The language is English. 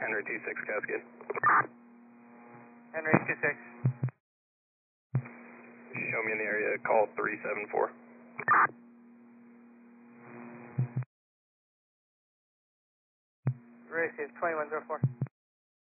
Henry 26 Cascade. Henry 26. Show me in the area, call 374. Receive 2104.